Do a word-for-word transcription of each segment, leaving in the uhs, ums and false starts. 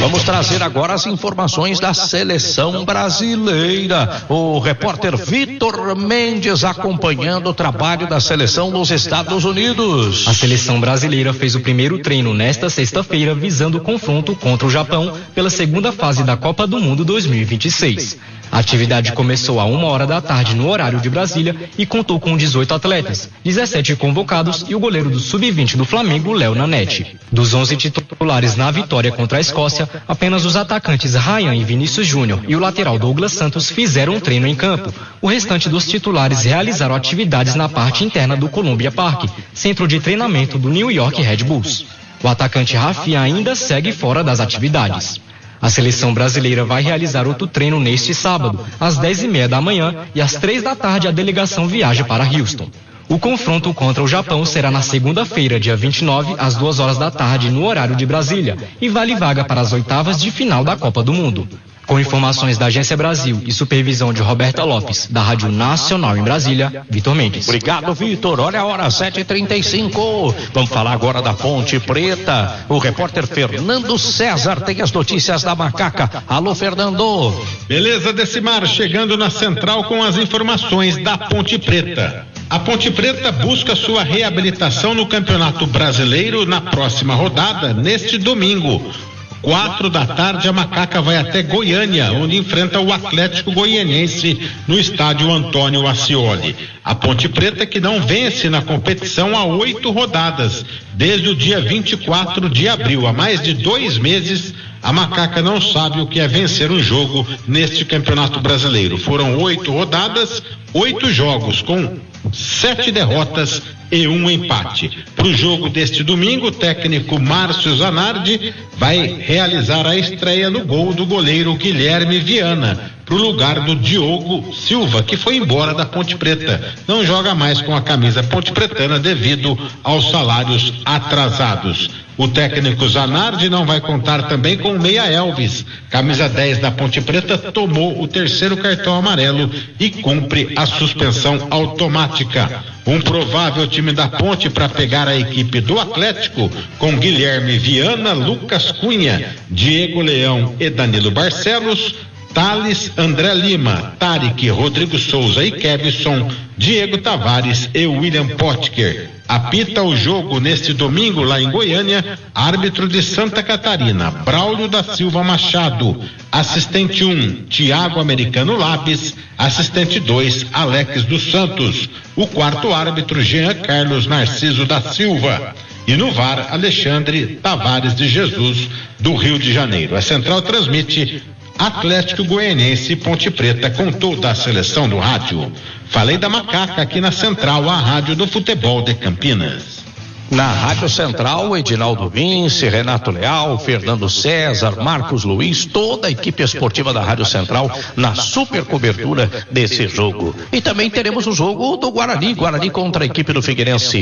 Vamos trazer agora as informações da seleção brasileira. O repórter Vitor Mendes acompanhando o trabalho da seleção nos Estados Unidos. A seleção brasileira fez o primeiro treino nesta sexta-feira visando o confronto contra o Japão pela segunda fase da Copa do Mundo dois mil e vinte e seis. A atividade começou a uma hora da tarde no horário de Brasília e contou com dezoito atletas, dezessete convocados e o goleiro do sub vinte do Flamengo, Léo Nanete. Dos onze titulares na vitória contra a Escócia, apenas os atacantes Ryan e Vinícius Júnior e o lateral Douglas Santos fizeram um treino em campo. O restante dos titulares realizaram atividades na parte interna do Columbia Park, centro de treinamento do New York Red Bulls. O atacante Rafinha ainda segue fora das atividades. A seleção brasileira vai realizar outro treino neste sábado, às dez e meia da manhã, e às três da tarde a delegação viaja para Houston. O confronto contra o Japão será na segunda-feira, dia vinte e nove, às duas horas da tarde, no horário de Brasília, e vale vaga para as oitavas de final da Copa do Mundo. Com informações da Agência Brasil e supervisão de Roberta Lopes, da Rádio Nacional em Brasília, Vitor Mendes. Obrigado, Vitor. Olha a hora, sete e trinta e cinco. Vamos falar agora da Ponte Preta. O repórter Fernando César tem as notícias da Macaca. Alô, Fernando. Beleza, Decimar, chegando na central com as informações da Ponte Preta. A Ponte Preta busca sua reabilitação no Campeonato Brasileiro na próxima rodada, neste domingo. Quatro da tarde, a Macaca vai até Goiânia, onde enfrenta o Atlético Goianiense no estádio Antônio Ascioli. A Ponte Preta que não vence na competição há oito rodadas, desde o dia vinte e quatro de abril. Há mais de dois meses, a Macaca não sabe o que é vencer um jogo neste Campeonato Brasileiro. Foram oito rodadas, oito jogos, com sete derrotas e um empate. Para o jogo deste domingo, o técnico Márcio Zanardi vai realizar a estreia no gol do goleiro Guilherme Viana, para o lugar do Diogo Silva, que foi embora da Ponte Preta. Não joga mais com a camisa ponte pretana devido aos salários atrasados. O técnico Zanardi não vai contar também com o Meia Elvis. Camisa dez da Ponte Preta tomou o terceiro cartão amarelo e cumpre a suspensão automática. Um provável time da Ponte para pegar a equipe do Atlético com Guilherme Viana, Lucas Cunha, Diego Leão e Danilo Barcelos, Thales, André Lima, Tarek, Rodrigo Souza e Kevson, Diego Tavares e William Potker. Apita o jogo neste domingo lá em Goiânia, árbitro de Santa Catarina, Braulio da Silva Machado. Assistente um, Tiago Americano Labes. Assistente dois, Alex dos Santos. O quarto árbitro, Jean Carlos Narciso da Silva. E no V A R, Alexandre Tavares de Jesus, do Rio de Janeiro. A central transmite Atlético Goianiense e Ponte Preta com toda a seleção do rádio. Falei da Macaca aqui na central, a rádio do futebol de Campinas. Na Rádio Central, Edinaldo Vince, Renato Leal, Fernando César, Marcos Luiz, toda a equipe esportiva da Rádio Central na super cobertura desse jogo. E também teremos o jogo do Guarani, Guarani contra a equipe do Figueirense.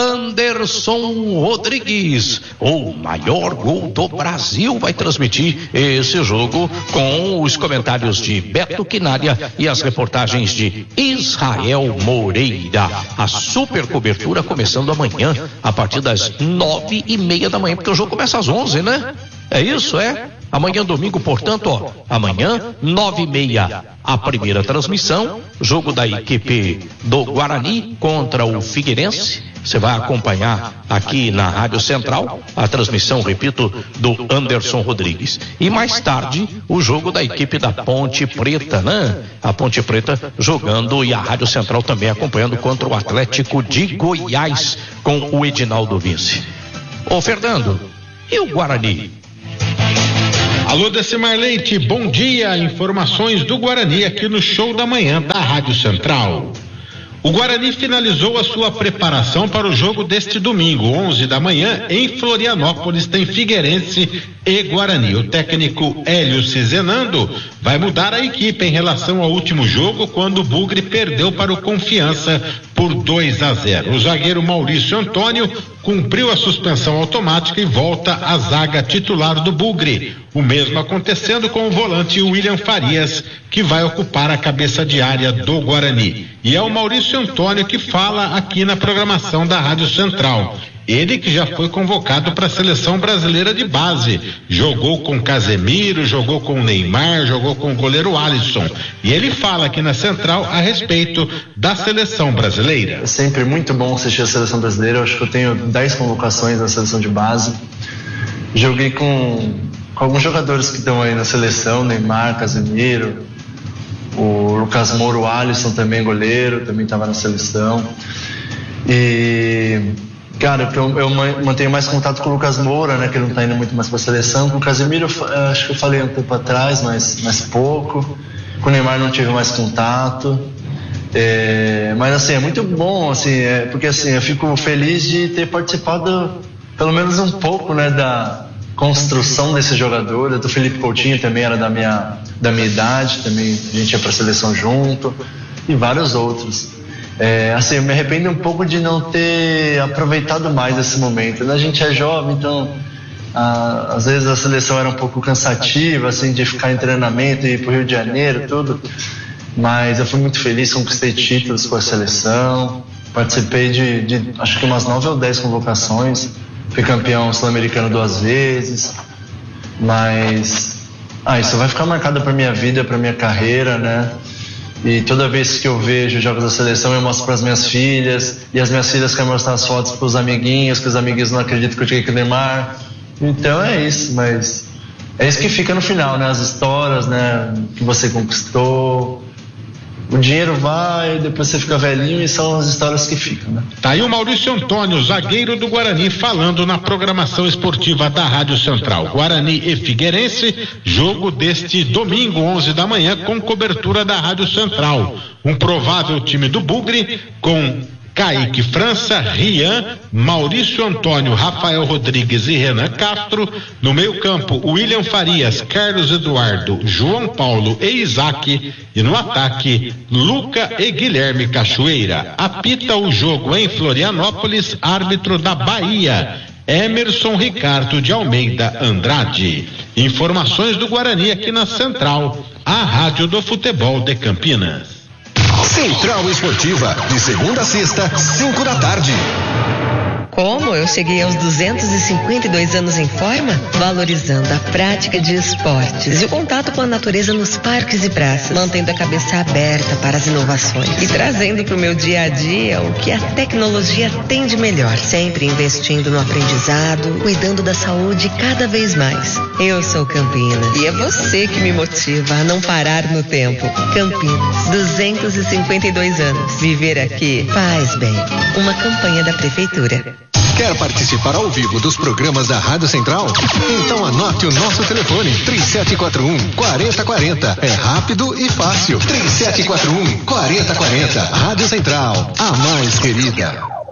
Anderson Rodrigues, o maior gol do Brasil, vai transmitir esse jogo com os comentários de Beto Quinalha e as reportagens de Israel Moreira. A super cobertura começando amanhã, a partir das nove e meia da manhã, porque o jogo começa às onze, né? É isso, é? Amanhã, domingo, portanto, ó, amanhã, nove e meia, a primeira transmissão, jogo da equipe do Guarani contra o Figueirense. Você vai acompanhar aqui na Rádio Central a transmissão, repito, do Anderson Rodrigues. E mais tarde, o jogo da equipe da Ponte Preta, né? A Ponte Preta jogando e a Rádio Central também acompanhando contra o Atlético de Goiás com o Edinaldo Vince. Ô, Fernando, e o Guarani? Alô, Decimar Leite, bom dia. Informações do Guarani aqui no Show da Manhã da Rádio Central. O Guarani finalizou a sua preparação para o jogo deste domingo, onze da manhã, em Florianópolis, tem Figueirense e Guarani. O técnico Hélio Cizenando vai mudar a equipe em relação ao último jogo, quando o Bugre perdeu para o Confiança por dois a zero. O zagueiro Maurício Antônio cumpriu a suspensão automática e volta à zaga titular do Bugre. O mesmo acontecendo com o volante William Farias, que vai ocupar a cabeça de área do Guarani. E é o Maurício Antônio que fala aqui na programação da Rádio Central. Ele que já foi convocado para a seleção brasileira de base, jogou com Casemiro, jogou com Neymar, jogou com o goleiro Alisson, e ele fala aqui na Central a respeito da seleção brasileira. É sempre muito bom assistir a seleção brasileira. Eu acho que eu tenho dez convocações na seleção de base. Joguei com, com alguns jogadores que estão aí na seleção, Neymar, Casemiro, o Lucas Moura, o Alisson também, goleiro, também estava na seleção. E, cara, eu, eu mantenho mais contato com o Lucas Moura, né, que ele não está indo muito mais para a seleção. Com o Casemiro, eu, acho que eu falei um tempo atrás, mas, mas pouco. Com o Neymar não tive mais contato. É, mas assim, é muito bom, assim, é, porque assim, eu fico feliz de ter participado pelo menos um pouco, né, da construção desse jogador. Do Felipe Coutinho também era da minha, da minha idade, também a gente ia para a seleção junto, e vários outros. É, assim, eu me arrependo um pouco de não ter aproveitado mais esse momento, né? A gente é jovem, então a, às vezes a seleção era um pouco cansativa, assim, de ficar em treinamento e ir para o Rio de Janeiro, tudo. Mas eu fui muito feliz, conquistei títulos com a seleção, participei de, de acho que umas nove ou dez convocações, fui campeão sul-americano duas vezes, mas ah, isso vai ficar marcado para minha vida, para minha carreira, né? E toda vez que eu vejo jogos da seleção, eu mostro para as minhas filhas, e as minhas filhas querem mostrar as fotos para os amiguinhos, que os amiguinhos não acreditam que eu cheguei com o Neymar. Então é isso, mas é isso que fica no final, né? As histórias, né, que você conquistou. O dinheiro vai, depois você fica velhinho, e são as histórias que ficam, né? Tá aí o Maurício Antônio, zagueiro do Guarani, falando na programação esportiva da Rádio Central. Guarani e Figueirense, jogo deste domingo, onze da manhã, com cobertura da Rádio Central. Um provável time do Bugre, com Kaique França, Rian, Maurício Antônio, Rafael Rodrigues e Renan Castro. No meio campo, William Farias, Carlos Eduardo, João Paulo e Isaac. E no ataque, Luca e Guilherme Cachoeira. Apita o jogo em Florianópolis, árbitro da Bahia, Emerson Ricardo de Almeida Andrade. Informações do Guarani aqui na Central, a Rádio do Futebol de Campinas. Central Esportiva, de segunda a sexta, cinco da tarde. Como eu cheguei aos duzentos e cinquenta e dois anos em forma? Valorizando a prática de esportes e o contato com a natureza nos parques e praças, mantendo a cabeça aberta para as inovações e trazendo para o meu dia a dia o que a tecnologia tem de melhor, sempre investindo no aprendizado, cuidando da saúde cada vez mais. Eu sou Campinas e é você que me motiva a não parar no tempo. Campinas, duzentos e cinquenta e dois anos. Viver aqui faz bem. Uma campanha da Prefeitura. Quer participar ao vivo dos programas da Rádio Central? Então anote o nosso telefone, três sete quatro um, quatro zero quatro zero. É rápido e fácil. três sete quatro um, quatro zero quatro zero. Rádio Central, a mais querida.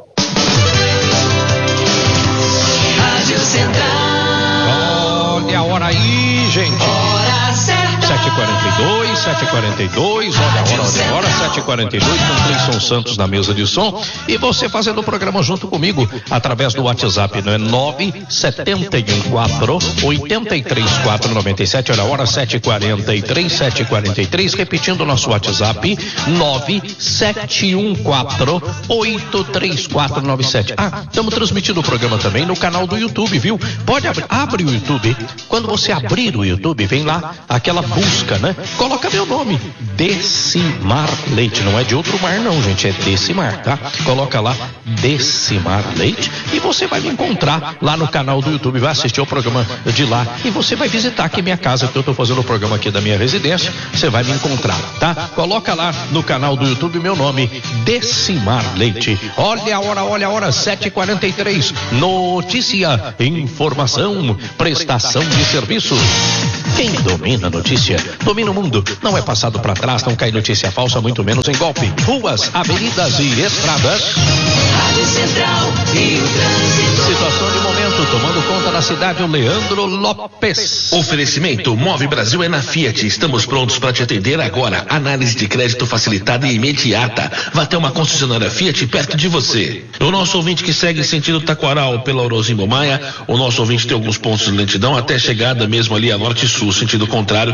Rádio Central. Olha a hora aí, gente. Hora certa. sete e quarenta e dois, sete e quarenta e dois, olha a hora, olha a hora, sete e quarenta e dois, com Cleison Santos na mesa de som, e você fazendo o programa junto comigo, através do WhatsApp, não é? nove sete um quatro, oito três quatro, nove sete, olha a hora, sete e quarenta e três, sete e quarenta e três, repetindo o nosso WhatsApp, nove sete um quatro, oito três quatro, nove sete. Ah, estamos transmitindo o programa também no canal do YouTube, viu? Pode abrir, abre o YouTube, quando você abrir o YouTube, vem lá, aquela busca, né? Coloca meu nome, Decimar Leite, não é de outro mar não, gente, é Decimar, tá? Coloca lá, Decimar Leite, e você vai me encontrar lá no canal do YouTube, vai assistir o programa de lá, e você vai visitar aqui minha casa, que eu tô fazendo o programa aqui da minha residência, você vai me encontrar, tá? Coloca lá no canal do YouTube meu nome, Decimar Leite. Olha a hora, olha a hora, sete e quarenta e três, notícia, informação, prestação de serviço. Quem domina a notícia, domina o mundo. Não é passado para trás, não cai notícia falsa, muito menos em golpe. Ruas, avenidas e estradas. Rádio Central e o trânsito. Situação de momento, tomando conta da cidade, o Leandro Lopes. Oferecimento Move Brasil é na Fiat. Estamos prontos para te atender agora. Análise de crédito facilitada e imediata. Vá até uma concessionária Fiat perto de você. O nosso ouvinte que segue sentido Taquaral pela Orozimbo Maia, o nosso ouvinte tem alguns pontos de lentidão até chegada mesmo ali a norte e sul, sentido contrário, o motorista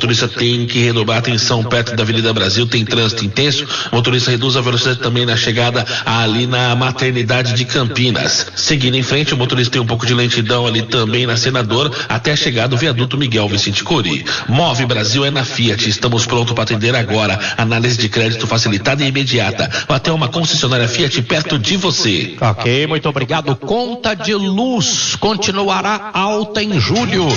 motorista tem que redobrar a atenção perto da Avenida Brasil, tem trânsito intenso. O motorista reduz a velocidade também na chegada ali na Maternidade de Campinas. Seguindo em frente, o motorista tem um pouco de lentidão ali também na Senador, até a chegada do viaduto Miguel Vicente Cori. Move Brasil é na Fiat, estamos prontos para atender agora. Análise de crédito facilitada e imediata. Até uma concessionária Fiat perto de você. Ok, muito obrigado. Conta de luz continuará alta em julho.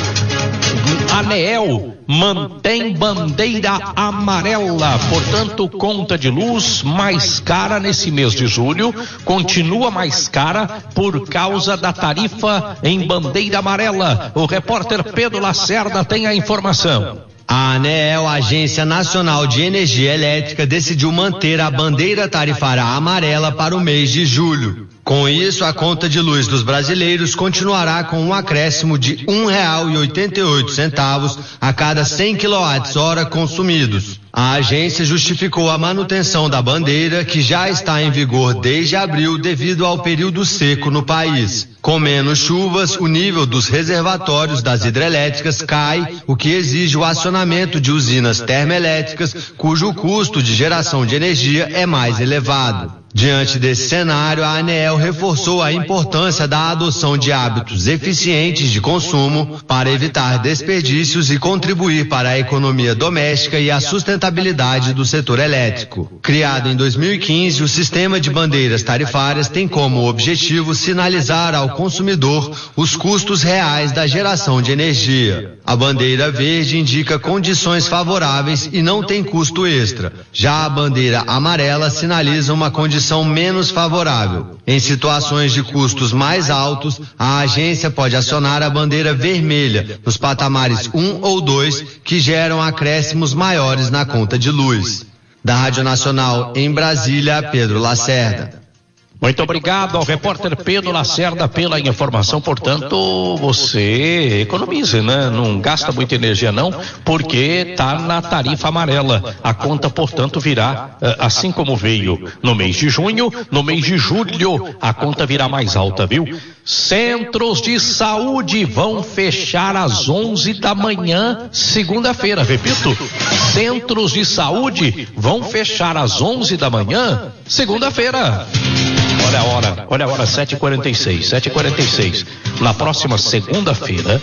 ANEEL mantém bandeira amarela, portanto, conta de luz mais cara nesse mês de julho, continua mais cara por causa da tarifa em bandeira amarela. O repórter Pedro Lacerda tem a informação. A ANEEL, Agência Nacional de Energia Elétrica, decidiu manter a bandeira tarifária amarela para o mês de julho. Com isso, a conta de luz dos brasileiros continuará com um acréscimo de um real e oitenta e oito centavos a cada cem quilowatt-hora consumidos. A agência justificou a manutenção da bandeira, que já está em vigor desde abril devido ao período seco no país. Com menos chuvas, o nível dos reservatórios das hidrelétricas cai, o que exige o acionamento de usinas termoelétricas, cujo custo de geração de energia é mais elevado. Diante desse cenário, a ANEEL reforçou a importância da adoção de hábitos eficientes de consumo para evitar desperdícios e contribuir para a economia doméstica e a sustentabilidade do setor elétrico. Criado em dois mil e quinze, o sistema de bandeiras tarifárias tem como objetivo sinalizar ao consumidor os custos reais da geração de energia. A bandeira verde indica condições favoráveis e não tem custo extra. Já a bandeira amarela sinaliza uma condição menos favorável. Em situações de custos mais altos, a agência pode acionar a bandeira vermelha nos patamares um ou dois, que geram acréscimos maiores na conta de luz. Da Rádio Nacional em Brasília, Pedro Lacerda. Muito obrigado ao repórter Pedro Lacerda pela informação. Portanto, você economize, né? Não gasta muita energia não, porque está na tarifa amarela. A conta, portanto, virá assim como veio no mês de junho, no mês de julho a conta virá mais alta, viu? Centros de saúde vão fechar às onze da manhã, segunda-feira. Repito, centros de saúde vão fechar às onze da manhã, segunda-feira. Olha a hora, olha a hora, sete e quarenta e seis, sete e quarenta e seis. Na próxima segunda-feira,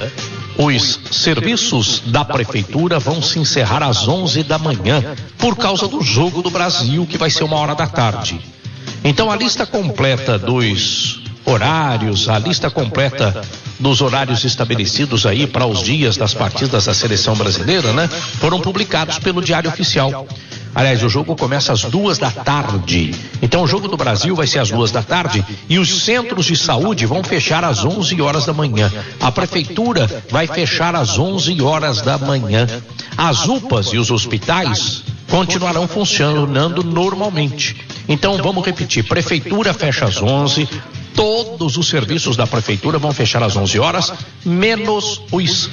os serviços da prefeitura vão se encerrar às onze da manhã, por causa do Jogo do Brasil, que vai ser uma hora da tarde. Então, a lista completa dos horários, a lista completa dos horários estabelecidos aí para os dias das partidas da seleção brasileira, né? Foram publicados pelo Diário Oficial. Aliás, o jogo começa às duas da tarde. Então, o Jogo do Brasil vai ser às duas da tarde e os centros de saúde vão fechar às onze horas da manhã. A prefeitura vai fechar às onze horas da manhã. As U P As e os hospitais continuarão funcionando normalmente. Então, vamos repetir: prefeitura fecha às onze. Todos os serviços da prefeitura vão fechar às onze horas, menos os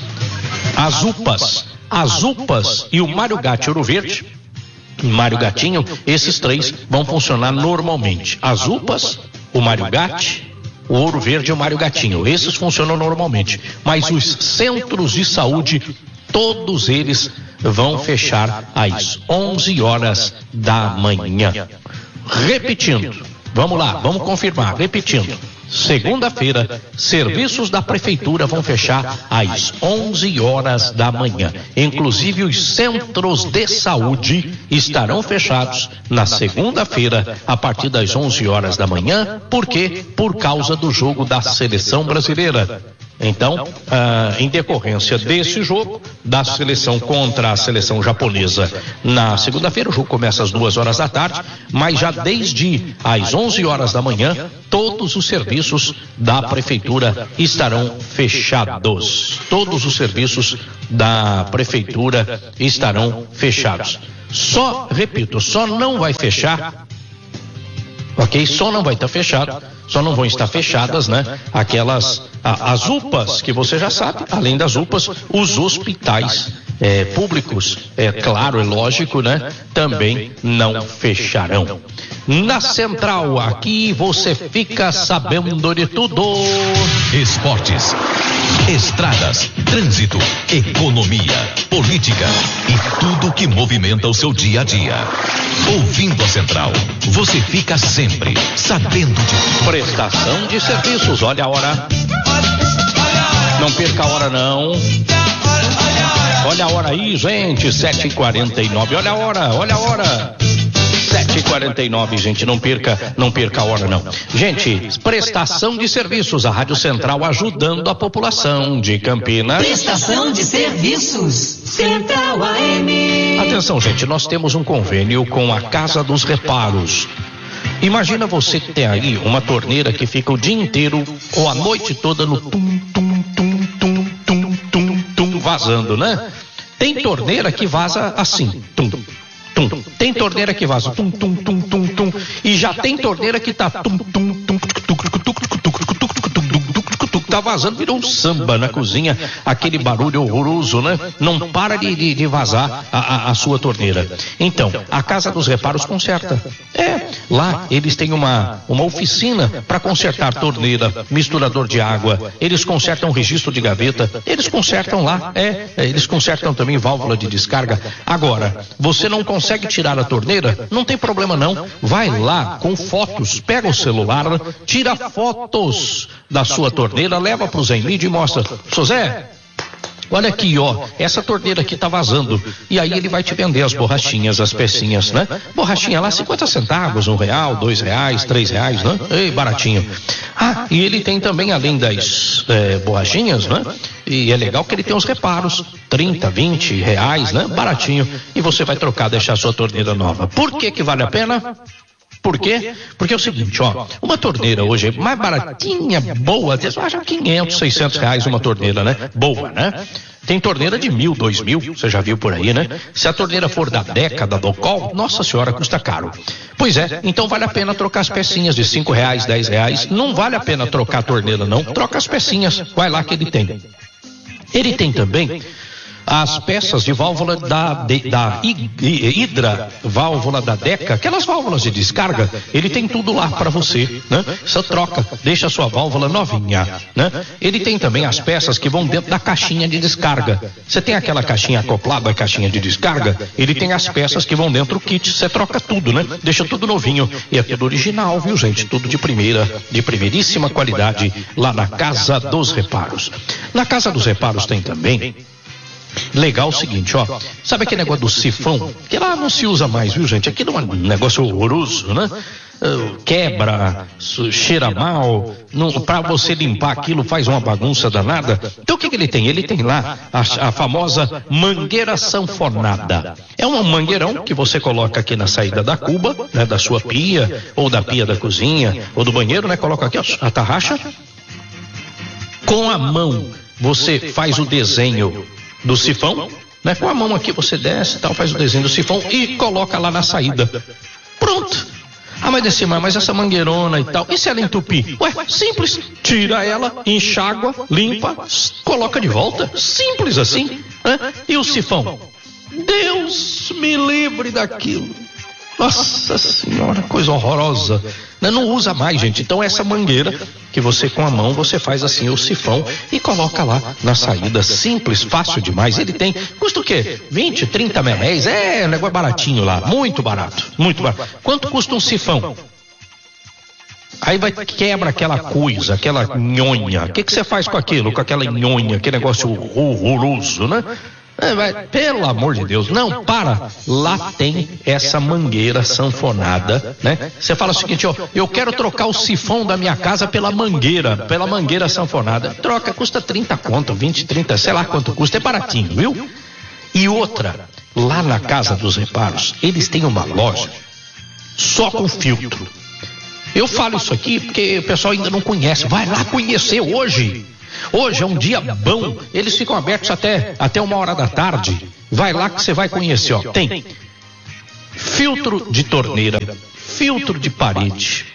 as U P As. As U P As e o Mário Gatti Ouro Verde, Mário Gatinho, esses três vão funcionar normalmente. As U P As, o Mário Gatti, o Ouro Verde e o Mário Gatinho, esses funcionam normalmente. Mas os centros de saúde, todos eles vão fechar às onze horas da manhã. Repetindo, vamos lá, vamos confirmar, repetindo. Segunda-feira, serviços da prefeitura vão fechar às onze horas da manhã. Inclusive, os centros de saúde estarão fechados na segunda-feira, a partir das onze horas da manhã. Por quê? Por causa do jogo da seleção brasileira. Então, ah, em decorrência desse jogo, da seleção contra a seleção japonesa, na segunda-feira, o jogo começa às duas horas da tarde, mas já desde às onze horas da manhã, todos os serviços da prefeitura estarão fechados. Todos os serviços da prefeitura estarão fechados. Só, repito, só não vai fechar, ok? Só não vai estar fechado, só não vão estar fechadas, né? Aquelas, a, as U P As, que você já sabe, além das U P As, os hospitais é, públicos, é claro, é lógico, né? Também não fecharão. Na Central, aqui você fica sabendo de tudo. Esportes, estradas, trânsito, economia, política e tudo que movimenta o seu dia a dia. Ouvindo a Central, você fica sempre sabendo de tudo. Prestação de serviços, olha a hora. Não perca a hora não. Olha a hora aí, gente, sete e quarenta e nove, olha a hora, olha a hora. sete e quarenta e nove, gente, não perca, não perca a hora não. Gente, prestação de serviços, a Rádio Central ajudando a população de Campinas. Prestação de serviços, Central A M. Atenção, gente, nós temos um convênio com a Casa dos Reparos. Imagina você que tem aí uma torneira que fica o dia inteiro ou a noite toda no tum, tum, tum, tum, tum, tum, tum, vazando, né? Tem torneira que vaza assim, tum, tum. Tem torneira que vaza tum, tum, tum, tum, tum. E já tem torneira que tá tum, tum, tum, tum, tá vazando, virou um samba na cozinha, aquele barulho horroroso, né? Não para de, de, de vazar a, a, a sua torneira. Então, a Casa dos Reparos conserta. É, lá eles têm uma, uma oficina para consertar torneira, misturador de água, eles consertam registro de gaveta, eles consertam lá, é, eles consertam também válvula de descarga. Agora, você não consegue tirar a torneira? Não tem problema não, vai lá com fotos, pega o celular, tira fotos da sua torneira, leva pro Zé Emílio e mostra, seu Zé, olha aqui, ó, essa torneira aqui tá vazando. E aí ele vai te vender as borrachinhas, as pecinhas, né? Borrachinha lá, cinquenta centavos, um real, dois reais, três reais, né? Ei, baratinho. Ah, e ele tem também, além das é, borrachinhas, né? E é legal que ele tem os reparos, trinta, vinte reais, né? Baratinho. E você vai trocar, deixar a sua torneira nova. Por que que vale a pena? Por quê? Porque é o seguinte, ó, uma torneira hoje mais baratinha, boa, você acha quinhentos, seiscentos reais uma torneira, né? Boa, né? Tem torneira de mil, dois mil, você já viu por aí, né? Se a torneira for da década do Col, nossa senhora, custa caro. Pois é, então vale a pena trocar as pecinhas de cinco reais, dez reais. Não vale a pena trocar a torneira, não. Troca as pecinhas, vai lá que ele tem. Ele tem também as peças de válvula da, de, da Hidra, válvula da Deca, aquelas válvulas de descarga, ele tem tudo lá para você, né? Você troca, deixa a sua válvula novinha, né? Ele tem também as peças que vão dentro da caixinha de descarga. Você tem aquela caixinha acoplada à caixinha de descarga, ele tem as peças que vão dentro do kit, você troca tudo, né? Deixa tudo novinho, e é tudo original, viu, gente? Tudo de primeira, de primeiríssima qualidade, lá na Casa dos Reparos. Na Casa dos Reparos tem também legal o seguinte, ó, sabe aquele negócio do sifão? Que lá não se usa mais, viu, gente? Aquilo é um negócio horroroso, né? Uh, quebra, cheira mal, não, pra você limpar aquilo faz uma bagunça danada. Então o que que ele tem? Ele tem lá a, a famosa mangueira sanfonada. É um mangueirão que você coloca aqui na saída da cuba, né? Da sua pia, ou da pia da cozinha, ou do banheiro, né? Coloca aqui, ó, a tarraxa. Com a mão, você faz o desenho do sifão, né? Com a mão aqui você desce e tal, faz o desenho do sifão e coloca lá na saída. Pronto. Ah, mas desse, mas essa mangueirona e tal, e se ela entupir? Ué, simples. Tira ela, enxágua, limpa, coloca de volta. Simples assim, né? E o sifão? Deus me livre daquilo. Nossa senhora, coisa horrorosa. Não usa mais, gente. Então essa mangueira que você com a mão, você faz assim o sifão e coloca lá na saída. Simples, fácil demais. Ele tem, custa o quê? vinte, trinta reais. É, o negócio baratinho lá. Muito barato, muito barato. Quanto custa um sifão? Aí vai, quebra aquela coisa, aquela nhonha. O que que você faz com aquilo? Com aquela nhonha, aquele negócio horroroso, né? É, vai, pelo amor de Deus, não, para. Lá tem essa mangueira sanfonada, né? Você fala o seguinte, ó, eu quero trocar o sifão da minha casa pela mangueira, pela mangueira sanfonada. Troca, custa trinta conto, vinte, trinta, sei lá quanto custa, é baratinho, viu? E outra, lá na Casa dos Reparos, eles têm uma loja só com filtro. Eu falo isso aqui porque o pessoal ainda não conhece, vai lá conhecer hoje. Hoje é um dia bom, eles ficam abertos até, até uma hora da tarde. Vai lá que você vai conhecer, ó. Tem filtro de torneira, filtro de parede,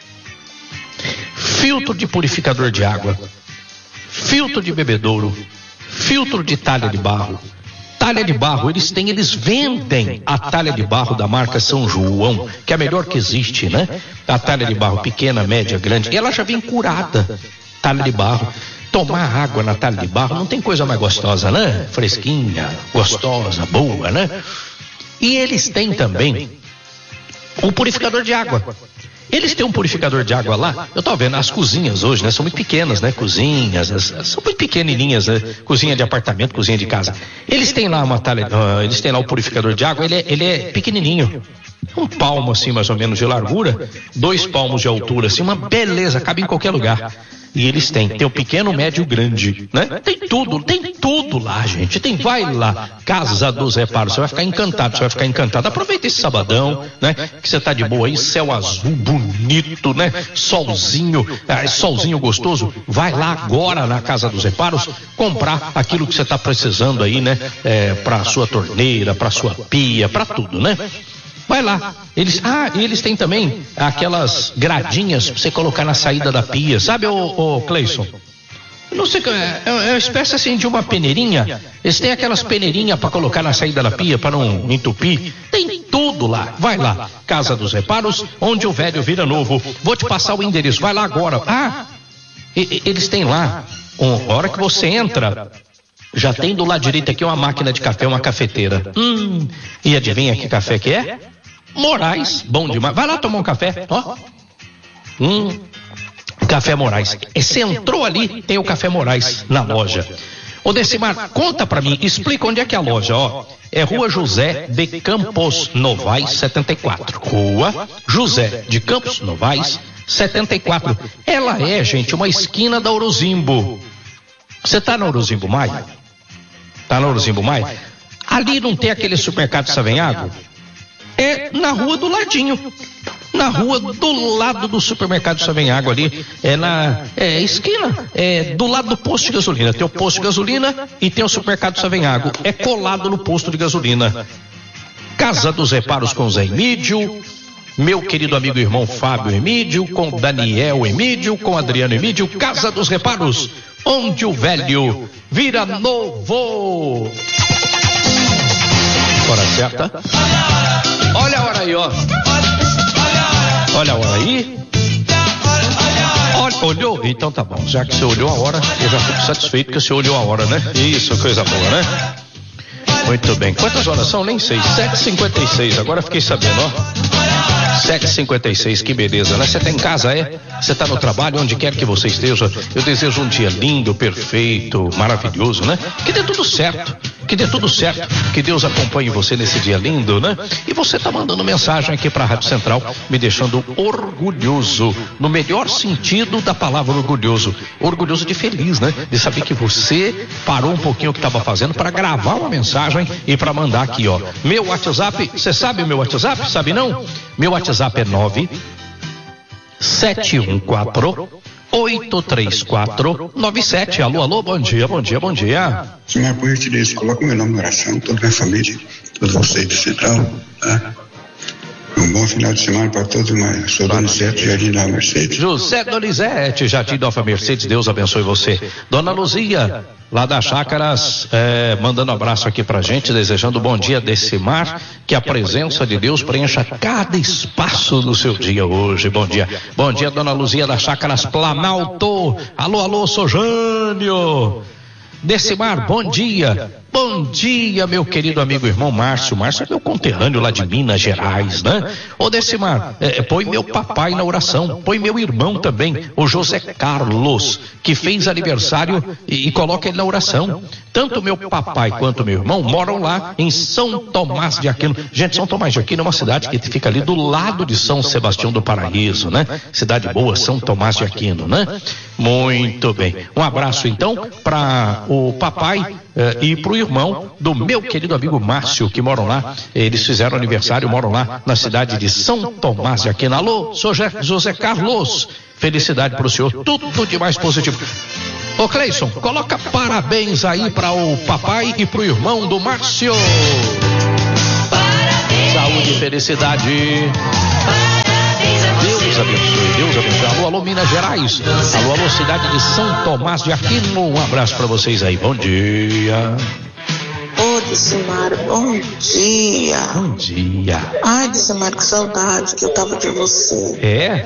filtro de purificador de água, filtro de bebedouro, filtro de talha de barro, Talha de barro, eles têm, eles vendem a talha de barro da marca São João, que é a melhor que existe, né? A talha de barro pequena, média, grande, e ela já vem curada, talha de barro. Tomar água na talha de barro não tem coisa mais gostosa, né? Fresquinha, gostosa, boa, né? E eles têm também um purificador de água. Eles têm um purificador de água lá. Eu tô vendo, as cozinhas hoje, né? São muito pequenas, né? Cozinhas, as, são muito pequenininhas, né? Cozinha de apartamento, cozinha de casa. Eles têm lá uma talha, uh, eles têm lá o purificador de água, ele é, ele é pequenininho. Um palmo assim, mais ou menos, de largura, dois palmos de altura, assim, uma beleza, cabe em qualquer lugar. E eles têm, tem o pequeno, médio e grande, né? Tem tudo, tem tudo lá, gente. Tem, vai lá, Casa dos Reparos, você vai ficar encantado, você vai ficar encantado. Aproveita esse sabadão, né? Que você tá de boa aí, céu azul, bonito, né? Solzinho, ah, solzinho gostoso. Vai lá agora na Casa dos Reparos comprar aquilo que você tá precisando aí, né? É, pra sua torneira, pra sua pia, pra tudo, né? Vai lá. Eles, ah, e eles têm também aquelas gradinhas pra você colocar na saída da pia. Sabe, ô, ô Cleison? Não sei, é, é uma espécie assim de uma peneirinha. Eles têm aquelas peneirinhas pra colocar na saída da pia pra não entupir. Tem tudo lá. Vai lá. Casa dos Reparos, onde o velho vira novo. Vou te passar o endereço. Vai lá agora. Ah, e, e, eles têm lá. Um, a hora que você entra, já tem do lado direito aqui uma máquina de café, uma cafeteira. Hum, e adivinha que café que é? Moraes, bom demais. Vai lá tomar um café, ó. Hum, Café Moraes. Você entrou ali, tem o Café Moraes na loja. Ô Decimar, conta pra mim, explica onde é que é a loja, ó. É Rua José de Campos Novais, setenta e quatro. Rua José de Campos Novais, setenta e quatro. Ela é, gente, uma esquina da Orozimbo. Você tá na Orozimbo Maia? Tá na Orozimbo Maia? Ali não tem aquele supermercado Savenhago? É na rua do ladinho. Na rua do lado do supermercado Savenhago ali. É na é, esquina. É do lado do posto de gasolina. Tem o posto de gasolina e tem o supermercado Savenhago. É colado no posto de gasolina. Casa dos Reparos com Zé Emídio. Meu querido amigo e irmão Fábio Emídio. Com Daniel Emídio. Com Adriano Emídio. Casa dos Reparos. Onde o velho vira novo. Hora certa. Olha a hora aí, ó. Olha a hora aí. Olha, olhou? Então tá bom. Já que você olhou a hora, eu já fico satisfeito que você olhou a hora, né? Isso, coisa boa, né? Muito bem. Quantas horas são? Nem sei. sete e cinquenta e seis. Agora fiquei sabendo, ó. sete e cinquenta e seis, que beleza, né? Você tá em casa, é? Você tá no trabalho, onde quer que você esteja. Eu desejo um dia lindo, perfeito, maravilhoso, né? Que dê tudo certo. Que dê tudo certo, que Deus acompanhe você nesse dia lindo, né? E você tá mandando mensagem aqui pra Rádio Central, me deixando orgulhoso, no melhor sentido da palavra orgulhoso. Orgulhoso de feliz, né? De saber que você parou um pouquinho o que estava fazendo para gravar uma mensagem e para mandar aqui, ó. Meu WhatsApp, você sabe o meu WhatsApp? Sabe não? Meu WhatsApp é nove sete um quatro oito três quatro nove sete. Alô, alô, bom dia, bom dia, bom dia. Senhor, por gentileza, coloca meu nome na oração, toda a minha família, todos vocês do Central, tá? Um bom final de semana para todos nós. Sou Donizete, Jardim da Mercedes. José Donizete, Jardim da Mercedes, Deus abençoe você. Dona Luzia, lá das Chácaras, é, mandando um abraço aqui pra gente, desejando bom dia Decimar, que a presença de Deus preencha cada espaço do seu dia hoje. Bom dia. Bom dia, Dona Luzia das Chácaras Planalto. Alô, alô, sou Jânio. Decimar, bom dia. Bom dia, meu querido amigo irmão Márcio. Márcio é meu conterrâneo lá de Minas Gerais, né? Ô Decimar, é, põe meu papai na oração, põe meu irmão também, o José Carlos, que fez aniversário, e, e coloca ele na oração. Tanto meu papai quanto meu irmão moram lá em São Tomás de Aquino. Gente, São Tomás de Aquino é uma cidade que fica ali do lado de São Sebastião do Paraíso, né? Cidade boa, São Tomás de Aquino, né? Muito bem. Um abraço então para o papai eh, e para o irmão do meu querido amigo Márcio, que moram lá. Eles fizeram aniversário, moram lá na cidade de São Tomás de Aquino. Alô, sou José Carlos. Felicidade para o senhor, tudo de mais positivo. Ô Cleison, coloca parabéns aí para o papai e para o irmão do Márcio. Parabéns. Saúde e felicidade. Deus abençoe, Deus abençoe. Alô, alô, Minas Gerais. Alô, alô, cidade de São Tomás de Aquino. Um abraço para vocês aí. Bom dia. Dicimar, bom dia. Bom dia. Ai, Dicimar, que saudade que eu tava de você. É?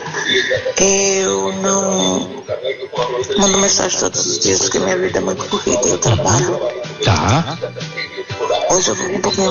Eu não mando mensagem todos os dias porque minha vida é muito corrida, eu trabalho. Tá. Hoje eu vou um pouquinho